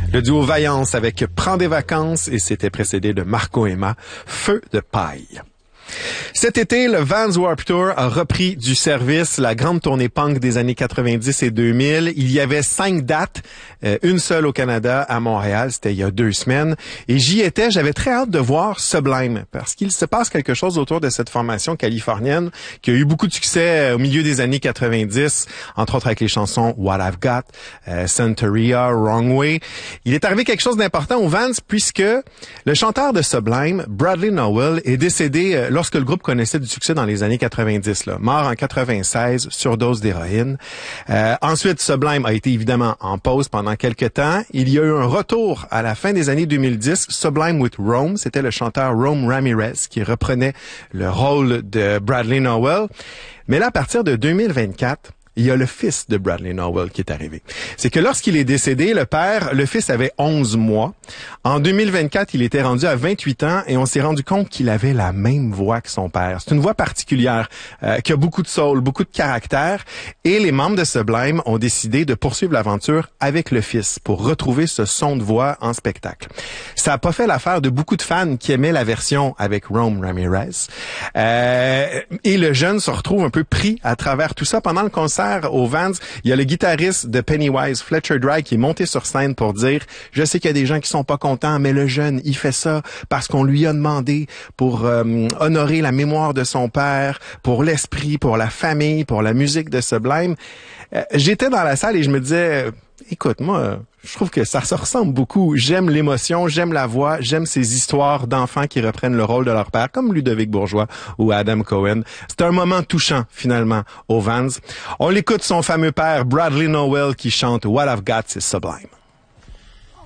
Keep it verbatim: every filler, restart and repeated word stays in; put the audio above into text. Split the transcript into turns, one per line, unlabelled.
Le duo Vaillance avec Prends des vacances et c'était précédé de Marco Emma, Feu de paille. Cet été, le Vans Warped Tour a repris du service, la grande tournée punk des années quatre-vingt-dix et deux mille. Il y avait cinq dates, euh, une seule au Canada, à Montréal, c'était il y a deux semaines. Et j'y étais, j'avais très hâte de voir Sublime, parce qu'il se passe quelque chose autour de cette formation californienne qui a eu beaucoup de succès au milieu des années quatre-vingt-dix, entre autres avec les chansons What I've Got, euh, Santeria, Wrong Way. Il est arrivé quelque chose d'important aux Vans, puisque le chanteur de Sublime, Bradley Nowell, est décédé euh, lorsque le groupe connaissait du succès dans les années quatre-vingt-dix, là. Mort en quatre-vingt-seize, surdose d'héroïne. Euh, ensuite, Sublime a été évidemment en pause pendant quelques temps. Il y a eu un retour à la fin des années deux mille dix, Sublime with Rome. C'était le chanteur Rome Ramirez qui reprenait le rôle de Bradley Nowell. Mais là, à partir de deux mille vingt-quatre, il y a le fils de Bradley Nowell qui est arrivé. C'est que lorsqu'il est décédé, le père, le fils avait onze mois. En deux mille vingt-quatre, il était rendu à vingt-huit ans et on s'est rendu compte qu'il avait la même voix que son père. C'est une voix particulière, euh, qui a beaucoup de soul, beaucoup de caractère. Et les membres de Sublime ont décidé de poursuivre l'aventure avec le fils pour retrouver ce son de voix en spectacle. Ça n'a pas fait l'affaire de beaucoup de fans qui aimaient la version avec Rome Ramirez. Euh, et le jeune se retrouve un peu pris à travers tout ça. Pendant le concert aux Vans, il y a le guitariste de Pennywise, Fletcher Dry, qui est monté sur scène pour dire « Je sais qu'il y a des gens qui sont pas contents, mais le jeune, il fait ça parce qu'on lui a demandé pour euh, honorer la mémoire de son père, pour l'esprit, pour la famille, pour la musique de Sublime. Euh, » J'étais dans la salle et je me disais « Écoute, moi, je trouve que ça se ressemble beaucoup. J'aime l'émotion, j'aime la voix, j'aime ces histoires d'enfants qui reprennent le rôle de leur père, comme Ludovic Bourgeois ou Adam Cohen. C'est un moment touchant, finalement, aux Vans. On l'écoute son fameux père, Bradley Nowell, qui chante « What I've Got, c'est Sublime ».